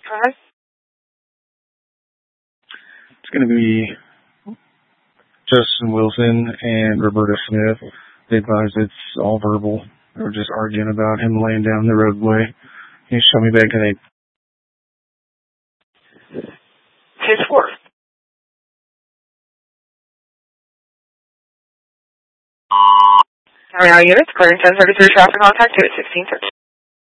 Hi. It's going to be Justin Wilson and Roberta Smith. They advise it's all verbal. They were just arguing about him laying down the roadway. Can you show me back today? 10-4. How many units? Clearing 1033 traffic contact to 1613.